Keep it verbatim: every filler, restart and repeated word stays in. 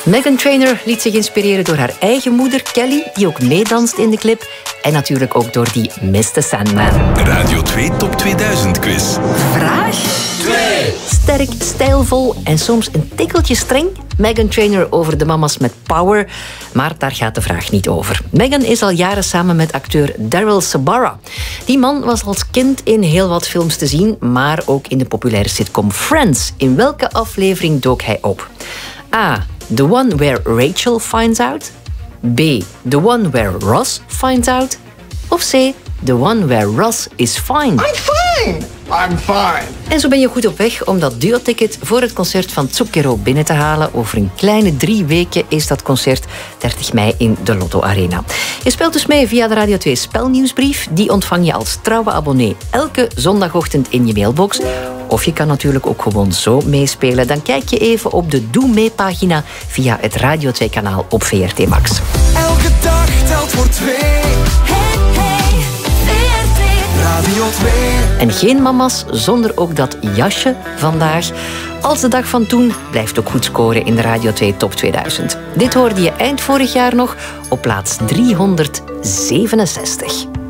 Meghan Trainor liet zich inspireren door haar eigen moeder Kelly, die ook meedanst in de clip. En natuurlijk ook door die mister Sandman. Radio twee Top tweeduizend quiz. Vraag twee. Sterk, stijlvol en soms een tikkeltje streng. Meghan Trainor over de mama's met power. Maar daar gaat de vraag niet over. Meghan is al jaren samen met acteur Daryl Sabara. Die man was als kind in heel wat films te zien, maar ook in de populaire sitcom Friends. In welke aflevering dook hij op? A. The one where Rachel finds out. B. The one where Ross finds out. Of C. The one where Ross is fine. I'm fine. I'm fine. En zo ben je goed op weg om dat duo-ticket voor het concert van Zucchero binnen te halen. Over een kleine drie weken is dat concert, dertig mei in de Lotto Arena. Je speelt dus mee via de Radio twee spelnieuwsbrief. Die ontvang je als trouwe abonnee elke zondagochtend in je mailbox. Of je kan natuurlijk ook gewoon zo meespelen. Dan kijk je even op de Doe Mee-pagina via het Radio twee kanaal op V R T Max. Elke dag telt voor twee. Radio twee. En geen mama's zonder ook dat jasje vandaag. Als de dag van toen blijft ook goed scoren in de Radio twee Top tweeduizend. Dit hoorde je eind vorig jaar nog op plaats driehonderdzevenenzestig.